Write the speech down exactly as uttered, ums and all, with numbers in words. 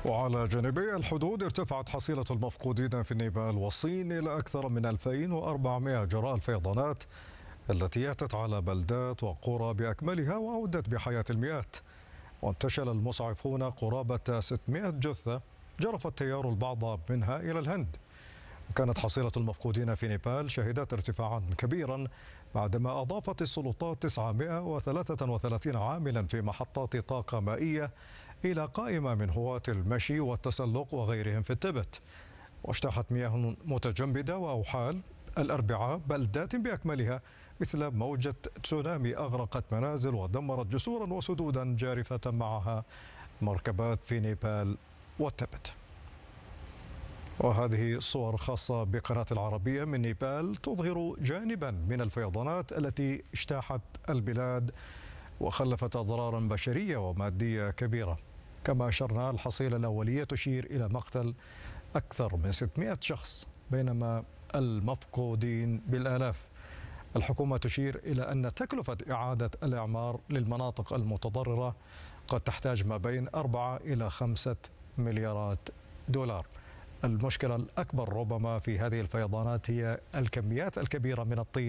وعلى جانبي الحدود ارتفعت حصيلة المفقودين في النيبال والصين إلى أكثر من ألفين وأربعمائة جراء الفيضانات التي أتت على بلدات وقرى بأكملها وأودت بحياة المئات. وانتشل المسعفون قرابة ستمائة جثة جرف التيار البعض منها إلى الهند. وكانت حصيلة المفقودين في نيبال شهدت ارتفاعا كبيرا بعدما أضافت السلطات تسعمائة وثلاثة وثلاثين عاملا في محطات طاقة مائية إلى قائمة من هواة المشي والتسلق وغيرهم في التبت. واجتاحت مياه متجمدة وأوحال الأربعاء بلدات بأكملها مثل موجة تسونامي أغرقت منازل ودمرت جسورا وسدودا جارفة معها مركبات في نيبال والتبت. وهذه صور خاصة بقناة العربية من نيبال تظهر جانبا من الفيضانات التي اجتاحت البلاد وخلفت أضرارا بشرية ومادية كبيرة. كما أشرنا الحصيلة الأولية تشير إلى مقتل أكثر من ستمائة شخص بينما المفقودين بالآلاف. الحكومة تشير إلى أن تكلفة إعادة الإعمار للمناطق المتضررة قد تحتاج ما بين أربعة إلى خمسة مليارات دولار. المشكلة الأكبر ربما في هذه الفيضانات هي الكميات الكبيرة من الطين